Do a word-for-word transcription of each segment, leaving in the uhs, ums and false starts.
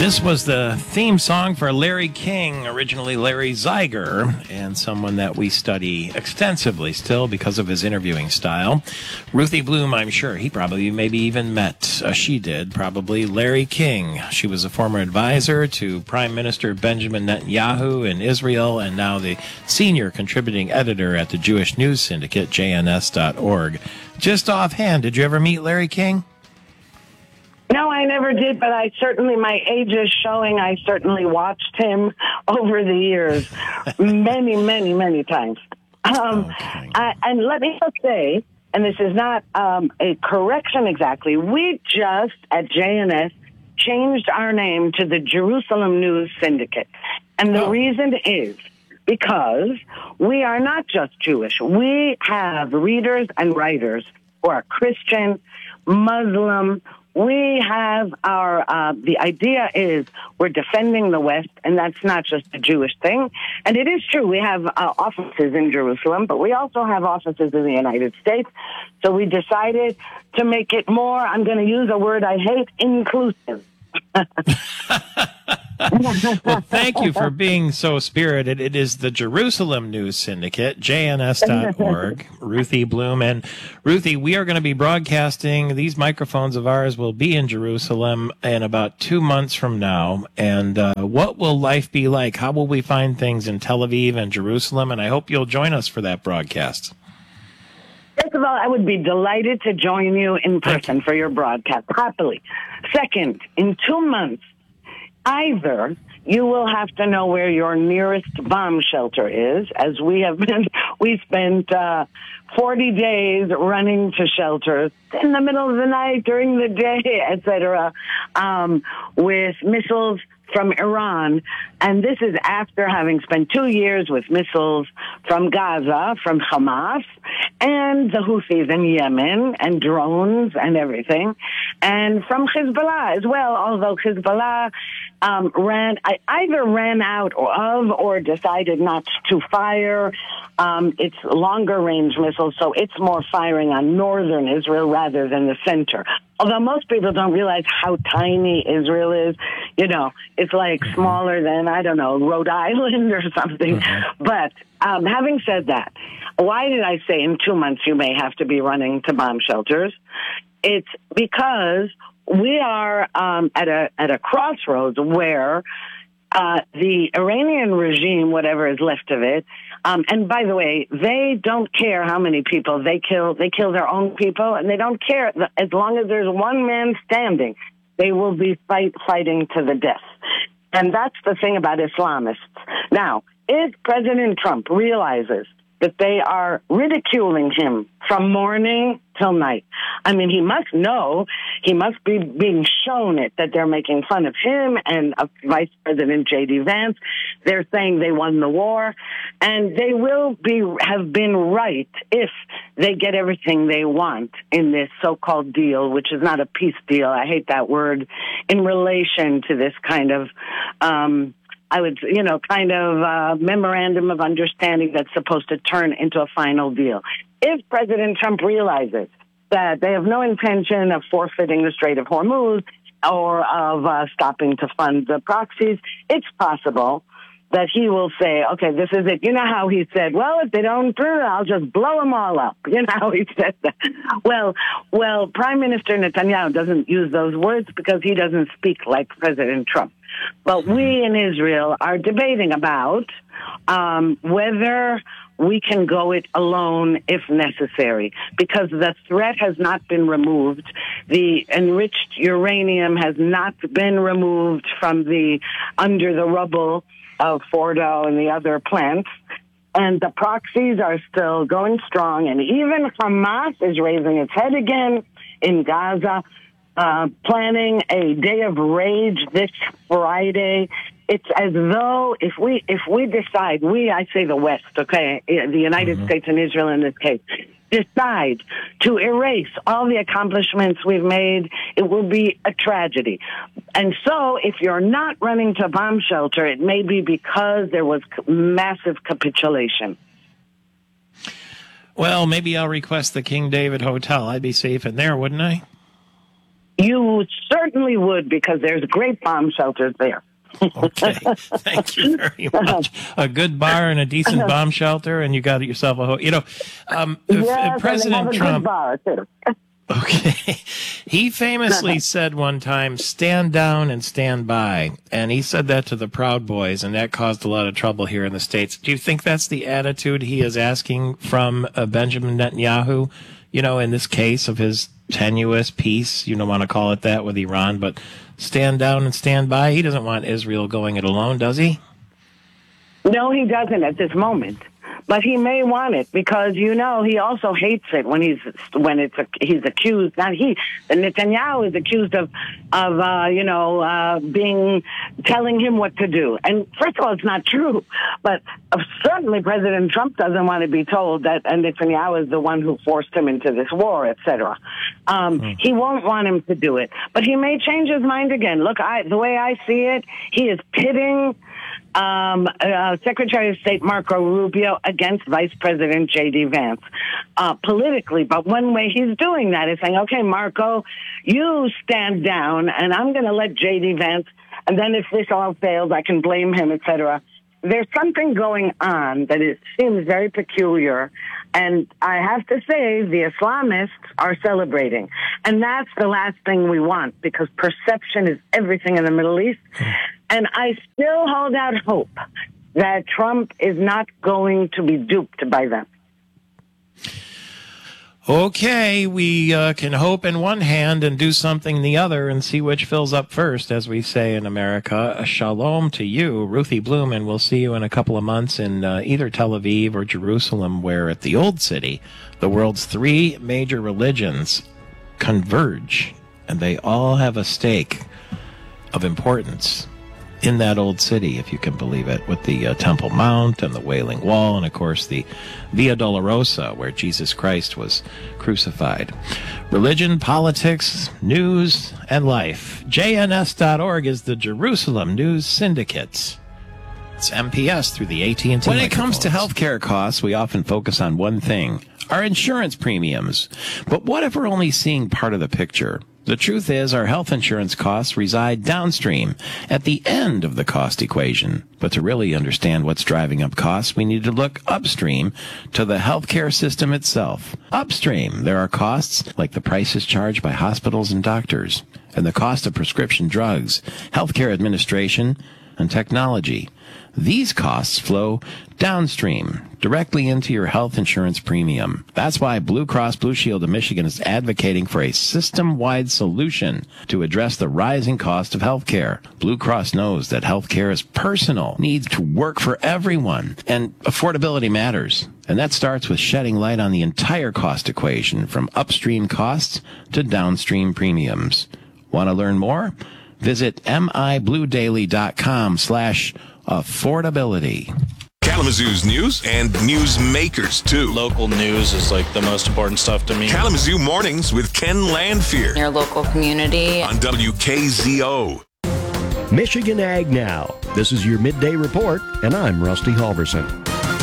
This was the theme song for Larry King, originally Larry Zeiger, and someone that we study extensively still because of his interviewing style. Ruthie Bloom, I'm sure he probably maybe even met, uh, she did, probably, Larry King. She was a former advisor to Prime Minister Benjamin Netanyahu in Israel and now the senior contributing editor at the Jewish News Syndicate, J N S dot org. Just offhand, did you ever meet Larry King? No, I never did, but I certainly, my age is showing, I certainly watched him over the years many, many, many times. Um, okay. I, and let me just say, and this is not um, a correction exactly, we just, at J N S, changed our name to the Jerusalem News Syndicate. And the oh. reason is because we are not just Jewish. We have readers and writers who are Christian, Muslim. We have our, uh, the idea is we're defending the West, and that's not just a Jewish thing. And it is true, we have uh, offices in Jerusalem, but we also have offices in the United States. So we decided to make it more, I'm going to use a word I hate, inclusive. Well, thank you for being so spirited. It is the Jerusalem News Syndicate, J N S dot org, Ruthie Bloom. And Ruthie, we are going to be broadcasting. These microphones of ours will be in Jerusalem in about two months from now. And uh, what will life be like? How will we find things in Tel Aviv and Jerusalem? And I hope you'll join us for that broadcast. First of all, I would be delighted to join you in person for your broadcast, happily. Second, in two months, either you will have to know where your nearest bomb shelter is, as we have been, we spent uh, forty days running to shelters in the middle of the night, during the day, et cetera, um, with missiles from Iran. And this is after having spent two years with missiles from Gaza, from Hamas, and the Houthis in Yemen, and drones and everything, and from Hezbollah as well, although Hezbollah um, ran, I either ran out of or decided not to fire um, its longer-range missiles, so it's more firing on northern Israel rather than the center. Although most people don't realize how tiny Israel is. You know, it's like mm-hmm. smaller than, I don't know, Rhode Island or something. Mm-hmm. But um, having said that, why did I say in two months you may have to be running to bomb shelters? It's because we are um, at a at a crossroads where uh, the Iranian regime, whatever is left of it, Um, and by the way, they don't care how many people they kill. They kill their own people, and they don't care. As long as there's one man standing, they will be fight, fighting to the death. And that's the thing about Islamists. Now, if President Trump realizes that they are ridiculing him from morning till night, I mean, he must know, he must be being shown it, that they're making fun of him and of Vice President J D Vance. They're saying they won the war, and they will be have been right if they get everything they want in this so-called deal, which is not a peace deal. I hate that word, in relation to this kind of um I would, you know, kind of uh, memorandum of understanding that's supposed to turn into a final deal. If President Trump realizes that they have no intention of forfeiting the Strait of Hormuz or of uh, stopping to fund the proxies, it's possible that he will say, okay, this is it. You know how he said, well, if they don't do it, I'll just blow them all up. You know how he said that. Well, well, Prime Minister Netanyahu doesn't use those words because he doesn't speak like President Trump. But we in Israel are debating about um, whether we can go it alone if necessary, because the threat has not been removed. The enriched uranium has not been removed from the under the rubble of Fordo and the other plants. And the proxies are still going strong. And even Hamas is raising its head again in Gaza, uh, planning a day of rage this Friday. It's as though if we if we decide, we, I say the West, okay, the United mm-hmm. States and Israel in this case, decide to erase all the accomplishments we've made, it will be a tragedy. And so if you're not running to bomb shelter, it may be because there was massive capitulation. Well, maybe I'll request the King David Hotel. I'd be safe in there, wouldn't I? You certainly would, because there's great bomb shelters there. Okay, thank you very much. A good bar and a decent bomb shelter, and you got yourself a, ho- you know, um, if- Yes, if President and they have a Trump. good bar, too. Okay. He famously said one time, stand down and stand by. And he said that to the Proud Boys, and that caused a lot of trouble here in the States. Do you think that's the attitude he is asking from uh, Benjamin Netanyahu, you know, in this case of his tenuous peace? You don't want to call it that with Iran, but stand down and stand by. He doesn't want Israel going it alone, does he? No, he doesn't at this moment. But he may want it, because, you know, he also hates it when he's when it's a, he's accused. Not he, Netanyahu is accused of of uh, you know uh, being telling him what to do. And first of all, it's not true. But uh, certainly President Trump doesn't want to be told that uh, Netanyahu is the one who forced him into this war, et cetera. Um, mm. He won't want him to do it, but he may change his mind again. Look, I, the way I see it, he is pitting Um, uh, Secretary of State Marco Rubio against Vice President J D. Vance uh, politically. But one way he's doing that is saying, okay, Marco, you stand down, and I'm going to let J D. Vance, and then if this all fails, I can blame him, et cetera. There's something going on that it seems very peculiar, and I have to say the Islamists are celebrating. And that's the last thing we want, because perception is everything in the Middle East. And I still hold out hope that Trump is not going to be duped by them. Okay, we uh, can hope in one hand and do something in the other and see which fills up first, as we say in America. A shalom to you, Ruthie Bloom, and we'll see you in a couple of months in uh, either Tel Aviv or Jerusalem, where at the Old City, the world's three major religions converge, and they all have a stake of importance in that old city, if you can believe it, with the uh, Temple Mount and the Wailing Wall, and of course the Via Dolorosa, where Jesus Christ was crucified. Religion, politics, news, and life. J N S dot org is the Jerusalem News Syndicate. It's M P S through the A T and T. When it comes to healthcare costs, we often focus on one thing: our insurance premiums. But what if we're only seeing part of the picture? The truth is, our health insurance costs reside downstream, at the end of the cost equation. But to really understand what's driving up costs, we need to look upstream to the healthcare system itself. Upstream, there are costs like the prices charged by hospitals and doctors, and the cost of prescription drugs, healthcare administration, and technology. These costs flow downstream, directly into your health insurance premium. That's why Blue Cross Blue Shield of Michigan is advocating for a system-wide solution to address the rising cost of healthcare. Blue Cross knows that healthcare is personal, needs to work for everyone, and affordability matters. And that starts with shedding light on the entire cost equation, from upstream costs to downstream premiums. Want to learn more? Visit mibluedaily.com slash affordability. Kalamazoo's news and news makers, too. Local news is like the most important stuff to me. Kalamazoo Mornings with Ken Landfear. Your local community. On W K Z O. Michigan Ag Now. This is your midday report, and I'm Rusty Halverson.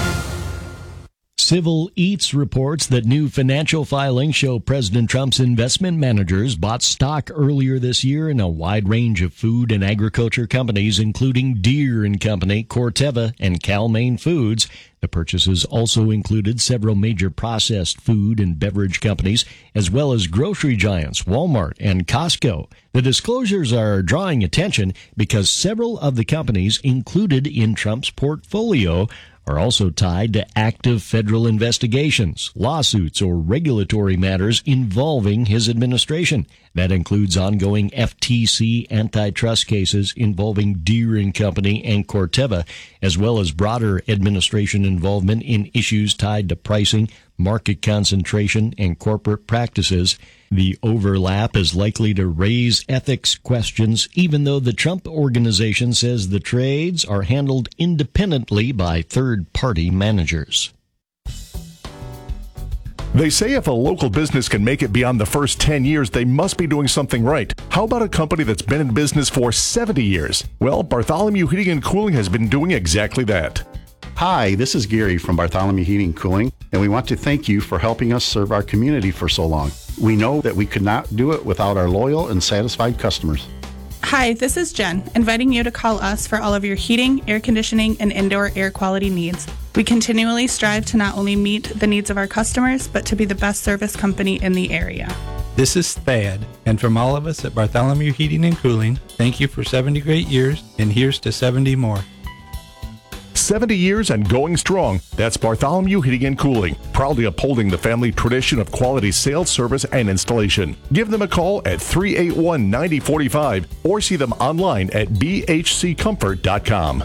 Civil Eats reports that new financial filings show President Trump's investment managers bought stock earlier this year in a wide range of food and agriculture companies, including Deere and Company, Corteva, and Cal-Maine Foods. The purchases also included several major processed food and beverage companies, as well as grocery giants Walmart and Costco. The disclosures are drawing attention because several of the companies included in Trump's portfolio are also tied to active federal investigations, lawsuits, or regulatory matters involving his administration. That includes ongoing F T C antitrust cases involving Deere and Company and Corteva, as well as broader administration involvement in issues tied to pricing, market concentration, and corporate practices. The overlap is likely to raise ethics questions, even though the Trump Organization says the trades are handled independently by third-party managers. They say if a local business can make it beyond the first ten years, they must be doing something right. How about a company that's been in business for seventy years? Well, Bartholomew Heating and Cooling has been doing exactly that. Hi, this is Gary from Bartholomew Heating and Cooling, and we want to thank you for helping us serve our community for so long. We know that we could not do it without our loyal and satisfied customers. Hi, this is Jen, inviting you to call us for all of your heating, air conditioning, and indoor air quality needs. We continually strive to not only meet the needs of our customers, but to be the best service company in the area. This is Thad, and from all of us at Bartholomew Heating and Cooling, thank you for seventy great years, and here's to seventy more. seventy years and going strong. That's Bartholomew Heating and Cooling, proudly upholding the family tradition of quality sales, service, and installation. Give them a call at three eight one, nine zero four five or see them online at b h c comfort dot com.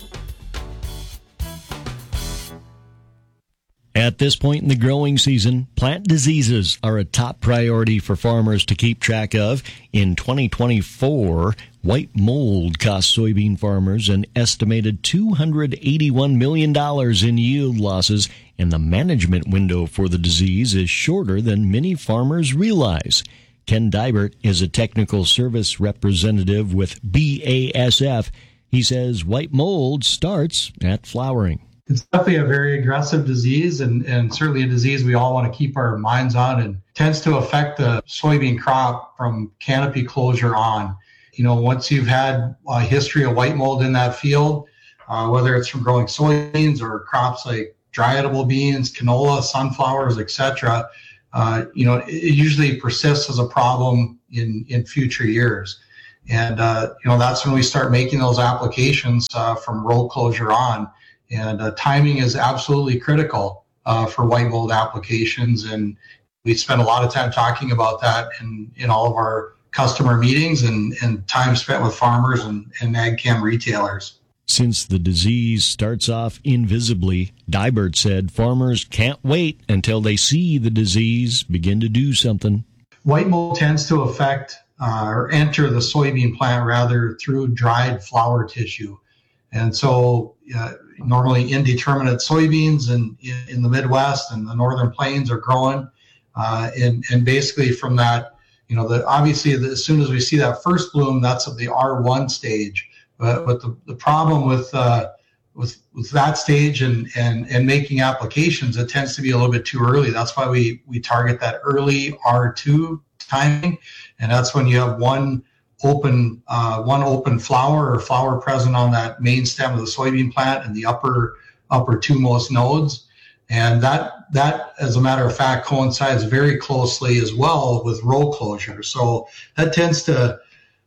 At this point in the growing season, plant diseases are a top priority for farmers to keep track of. In twenty twenty-four, white mold cost soybean farmers an estimated two hundred eighty-one million dollars in yield losses, and the management window for the disease is shorter than many farmers realize. Ken Dybert is a technical service representative with B A S F. He says white mold starts at flowering. It's definitely a very aggressive disease and, and certainly a disease we all want to keep our minds on, and tends to affect the soybean crop from canopy closure on. You know, once you've had a history of white mold in that field, uh, whether it's from growing soybeans or crops like dry edible beans, canola, sunflowers, et cetera, uh, you know, it usually persists as a problem in, in future years. And, uh, you know, that's when we start making those applications uh, from row closure on. And uh, timing is absolutely critical uh, for white mold applications. And we spend a lot of time talking about that in, in all of our customer meetings and, and time spent with farmers and, and AgChem retailers. Since the disease starts off invisibly, Dybert said farmers can't wait until they see the disease begin to do something. White mold tends to affect uh, or enter the soybean plant rather through dried flower tissue. And so uh, normally indeterminate soybeans in, in the Midwest and the Northern Plains are growing. Uh, and, and basically from that, you know, the, obviously the, as soon as we see that first bloom, that's at the R one stage. But, but the, the problem with, uh, with with that stage and, and, and making applications, it tends to be a little bit too early. That's why we, we target that early R two timing. And that's when you have one open uh, one open flower or flower present on that main stem of the soybean plant and the upper upper two most nodes. And that that, as a matter of fact, coincides very closely as well with row closure. So that tends to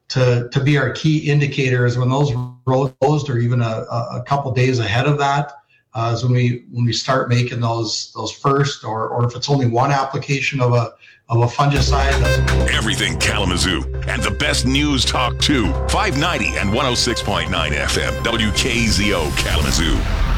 to to be our key indicators when those rows closed, or even a, a couple days ahead of that, uh, is when we when we start making those those first, or or if it's only one application of a of a fungicide. Everything Kalamazoo and the best news talk too. five ninety and one oh six point nine F M W K Z O Kalamazoo.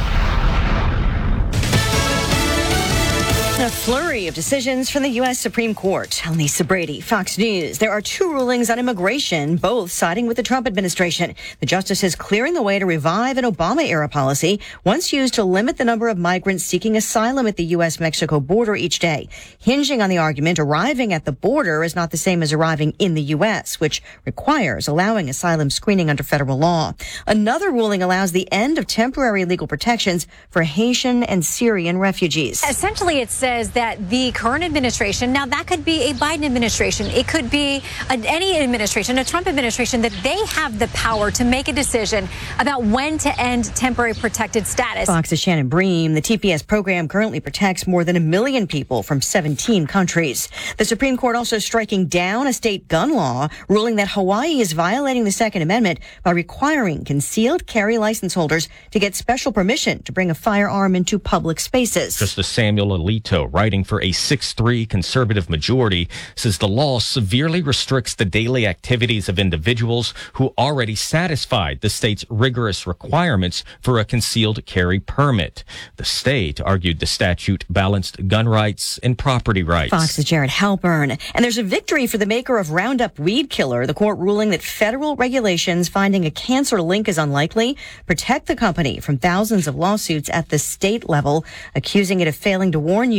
A flurry of decisions from the U S Supreme Court. I'm Lisa Brady, Fox News. There are two rulings on immigration, both siding with the Trump administration. The justices clearing the way to revive an Obama-era policy once used to limit the number of migrants seeking asylum at the U S Mexico border each day, hinging on the argument arriving at the border is not the same as arriving in the U S, which requires allowing asylum screening under federal law. Another ruling allows the end of temporary legal protections for Haitian and Syrian refugees. Essentially, it says that the current administration, now that could be a Biden administration, it could be a, any administration, a Trump administration, that they have the power to make a decision about when to end temporary protected status. Fox's Shannon Bream. The T P S program currently protects more than a million people from seventeen countries. The Supreme Court also striking down a state gun law, ruling that Hawaii is violating the Second Amendment by requiring concealed carry license holders to get special permission to bring a firearm into public spaces. Justice Samuel Alito, writing for a six three conservative majority, says the law severely restricts the daily activities of individuals who already satisfied the state's rigorous requirements for a concealed carry permit. The state argued the statute balanced gun rights and property rights. Fox's Jared Halpern. And there's a victory for the maker of Roundup Weed Killer, the court ruling that federal regulations finding a cancer link is unlikely protect the company from thousands of lawsuits at the state level, accusing it of failing to warn users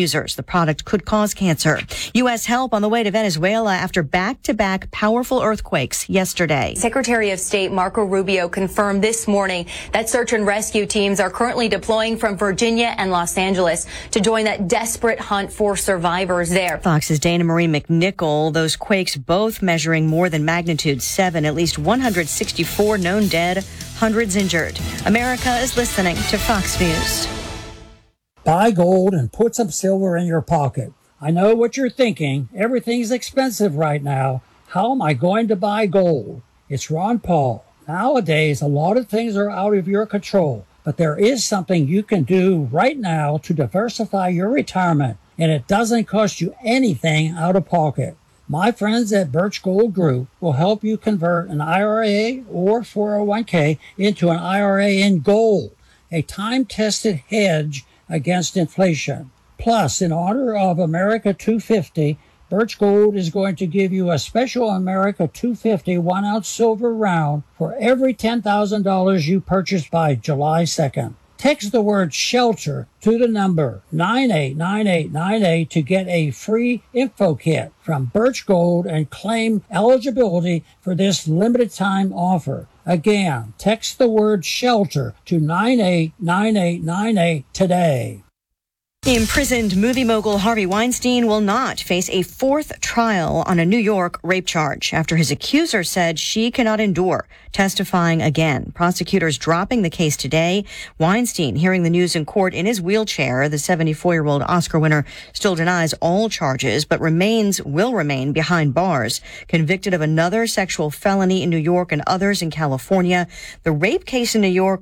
users. The product could cause cancer. U S help on the way to Venezuela after back-to-back powerful earthquakes yesterday. Secretary of State Marco Rubio confirmed this morning that search and rescue teams are currently deploying from Virginia and Los Angeles to join that desperate hunt for survivors there. Fox's Dana Marie McNichol, those quakes both measuring more than magnitude seven, at least one hundred sixty-four known dead, hundreds injured. America is listening to Fox News. Buy gold and put some silver in your pocket. I know what you're thinking. Everything's expensive right now. How am I going to buy gold? It's Ron Paul. Nowadays, a lot of things are out of your control, but there is something you can do right now to diversify your retirement, and it doesn't cost you anything out of pocket. My friends at Birch Gold Group will help you convert an I R A or four oh one k into an I R A in gold, a time-tested hedge against inflation. Plus, in honor of America two fifty, Birch Gold is going to give you a special America two fifty one-ounce silver round for every ten thousand dollars you purchase by July second. Text the word SHELTER to the number nine eight nine eight nine eight to get a free info kit from Birch Gold and claim eligibility for this limited-time offer. Again, text the word SHELTER to nine eight nine eight nine eight today. Imprisoned movie mogul Harvey Weinstein will not face a fourth trial on a New York rape charge after his accuser said she cannot endure testifying again. Prosecutors dropping the case today. Weinstein, hearing the news in court in his wheelchair, the seventy-four-year-old Oscar winner still denies all charges, but remains, will remain behind bars. Convicted of another sexual felony in New York and others in California. The rape case in New York